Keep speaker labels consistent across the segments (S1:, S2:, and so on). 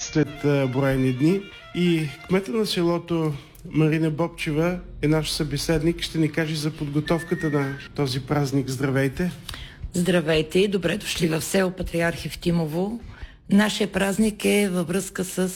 S1: след броени дни. И кмета на селото Марина Бобчева е наш събеседник. Ще ни каже за подготовката на този празник. Здравейте!
S2: Здравейте и добре дошли в село Патриарх Евтимово. Нашия празник е във връзка с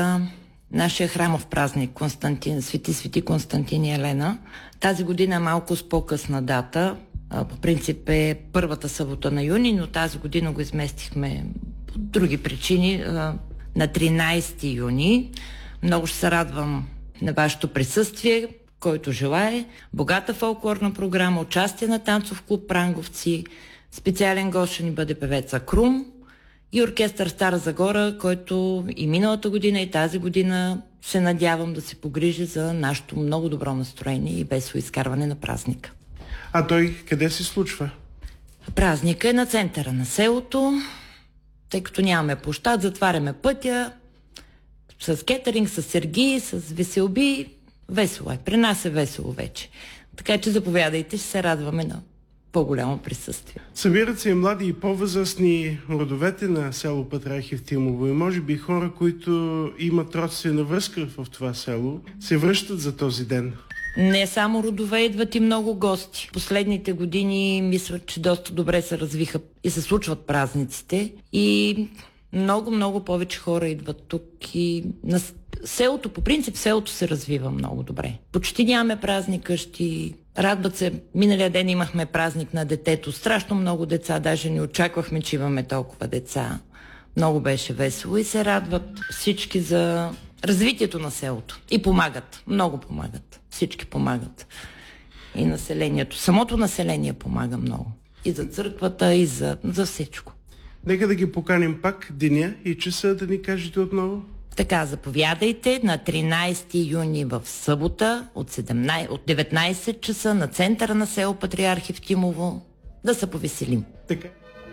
S2: нашия храмов празник Свети Константин и Елена. Тази година е малко с по-късна дата. По принцип е първата събота на юни, но тази година го изместихме по други причини на 13 юни. Много ще се радвам на вашето присъствие, който желае. Богата фолклорна програма, участие на танцов клуб Пранговци, специален гост ще ни бъде певеца Крум и оркестър Стара Загора, който и миналата година, и тази година се надявам да се погрижи за нашето много добро настроение и весело изкарване на празника.
S1: А той къде се случва?
S2: Празника е на центъра на селото, тъй като нямаме площад, затваряме пътя с кетеринг, с сергии, с веселби. Весело е. При нас е весело вече. Така че заповядайте, ще се радваме на по-голямо присъствие.
S1: Събират се и млади и по-възрастни родовете на село Патриарх Евтимово и може би хора, които имат родствена връзка в това село, се връщат за този ден.
S2: Не само родове, идват и много гости. Последните години мисля, че доста добре се развиха и се случват празниците и много повече хора идват тук и на селото, по принцип селото се развива много добре. Почти нямаме празни къщи, радват се. Миналия ден имахме празник на детето, страшно много деца, даже не очаквахме, че имаме толкова деца. Много беше весело и се радват всички за развитието на селото. И помагат, много помагат. Всички помагат. И населението, самото население помага много. И за църквата, и за всичко.
S1: Нека да ги поканим пак деня и часа да ни кажете отново.
S2: Така, заповядайте на 13 юни в събота от 19 часа на центъра на село Патриарх Евтимово да се повеселим.
S1: Така.